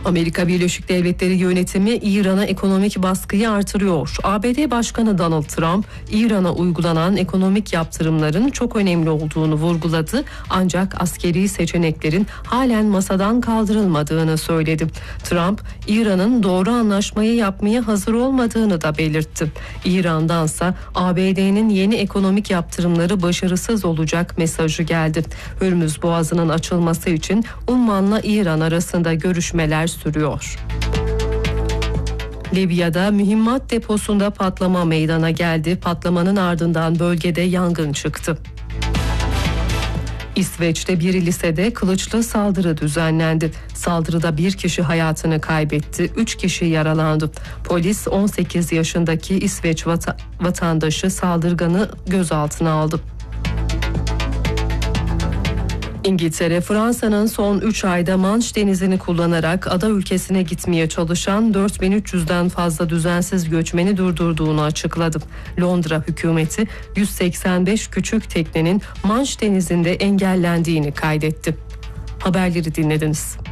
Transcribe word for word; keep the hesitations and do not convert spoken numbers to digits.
Amerika Birleşik Devletleri yönetimi İran'a ekonomik baskıyı artırıyor. A B D Başkanı Donald Trump, İran'a uygulanan ekonomik yaptırımların çok önemli olduğunu vurguladı, ancak askeri seçeneklerin halen masadan kaldırılmadığını söyledi. Trump, İran'ın doğru anlaşmayı yapmaya hazır olmadığını da belirtti. İran'dansa A B D'nin yeni ekonomik yaptırımları başarısız olacak mesajı geldi. Hürmüz Boğazı'nın açılması için Umman'la İran arasında görüşmeler sürüyor. Libya'da mühimmat deposunda patlama meydana geldi. Patlamanın ardından bölgede yangın çıktı. İsveç'te bir lisede kılıçlı saldırı düzenlendi. Saldırıda bir kişi hayatını kaybetti, üç kişi yaralandı. Polis on sekiz yaşındaki İsveç vata- vatandaşı saldırganı gözaltına aldı. İngiltere, Fransa'nın son üç ayda Manş Denizi'ni kullanarak ada ülkesine gitmeye çalışan dört bin üç yüzden fazla düzensiz göçmeni durdurduğunu açıkladı. Londra hükümeti yüz seksen beş küçük teknenin Manş Denizi'nde engellendiğini kaydetti. Haberleri dinlediniz.